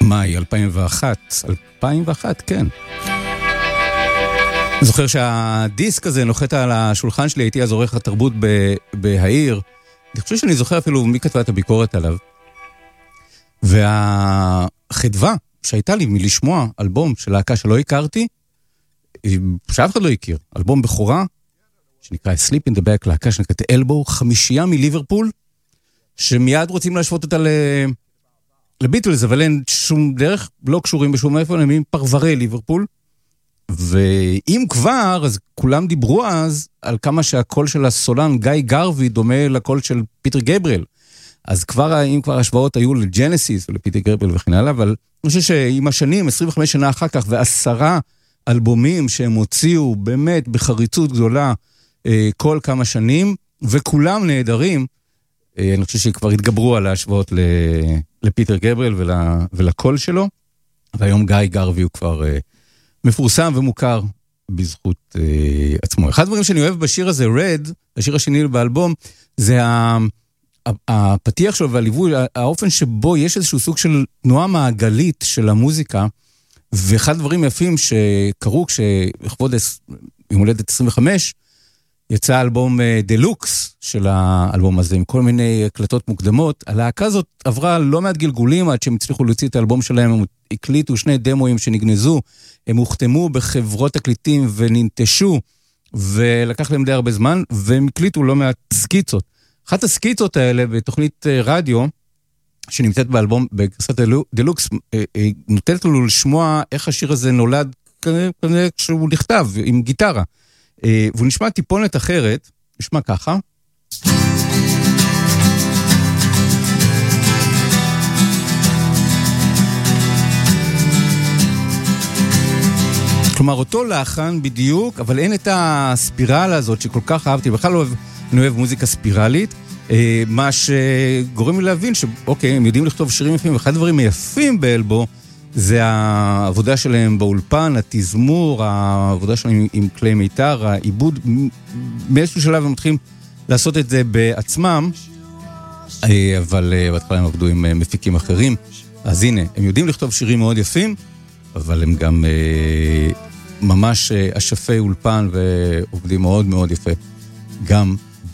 מאי 2001, כן. אני זוכר שהדיסק הזה נוחת על השולחן שלי, הייתי אז עורך התרבות בהעיר. אני חושב שאני זוכר אפילו מי כתבה את הביקורת עליו. והחדווה שהייתה לי מלשמוע אלבום של להקה שלא הכרתי, שאף אחד לא הכיר, אלבום בכורה, שנקרא Sleep in the Back, להקה שנקראת אלבו, 5 מליברפול, שמיד רוצים להשוות אותה לביטלס, אבל אין שום דרך, לא קשורים בשום איפה, הם פרברי ליברפול, ואם כבר, אז כולם דיברו אז על כמה שהקול של הסולן גיא גרווי דומה לקול של פיטר גבריאל, אז כבר, אם כבר השוואות היו לג'נסיס ולפיטר גבריאל וכן הלאה, אבל אני חושב שעם השנים, 25 שנה אחר כך, ו10 אלבומים שהם הוציאו באמת בחריצות גדולה כל כמה שנים, וכולם נהדרים, אני חושב שכבר התגברו על ההשוואות לפיטר גבריאל ולקול שלו, והיום גיא גרווי הוא כבר מפורסם ומוכר בזכות עצמו. אחד הדברים שאני אוהב בשיר הזה, Red, השיר השני באלבום, זה הפתיח שלו והליווי, האופן שבו יש איזשהו סוג של תנועה מעגלית של המוזיקה, ואחד הדברים יפים שקרו כשלכבוד יום הולדת 25, יצא אלבום דלוקס של האלבום הזה, עם כל מיני הקלטות מוקדמות. הלהקה הזאת עברה לא מעט גלגולים, עד שהם הצליחו להוציא את האלבום שלהם, הם הקליטו 2 דמוים שנגנזו, הם הוחתמו בחברות תקליטים וננטשו, ולקח להם די הרבה זמן, והם הקליטו לא מעט סקיצות. אחת הסקיצות האלה בתוכנית רדיו, שנמצאת באלבום, בגרסת דלוקס, נותנת לנו לשמוע איך השיר הזה נולד, כנראה כשהוא נכתב עם גיטרה. והוא נשמע טיפונת אחרת, נשמע ככה. כלומר, אותו לחן בדיוק, אבל אין את הספירלה הזאת שכל כך אהבתי, בכלל אני אוהב מוזיקה ספירלית, מה שגורם לי להבין שאוקיי, הם יודעים לכתוב שירים יפים, ואחד הדברים היפים באלבו, זה העבודה שלהם באולפן, התזמור, העבודה שלהם עם כלי מיתר, העיבוד, באיזשהו שלב הם מתחילים לעשות את זה בעצמם, אבל בהתחלה הם עבדו עם מפיקים אחרים, אז הנה, הם יודעים לכתוב שירים מאוד יפים, אבל הם גם ממש אשפי אולפן ועובדים מאוד מאוד יפה, גם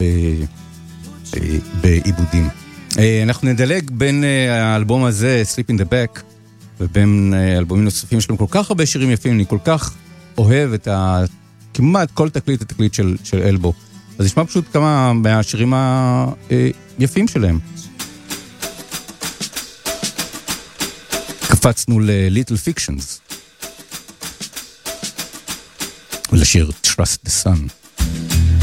בעיבודים. אנחנו נדלג בין האלבום הזה, Sleep in the Back, ובין אלבומים נוספים שלהם כל כך הרבה שירים יפים, אני כל כך אוהב את כמעט כל התקליט של אלבו. אז נשמע פשוט כמה מהשירים היפים שלהם. קפצנו ל-Little Fictions, ולשיר Trust the Sun.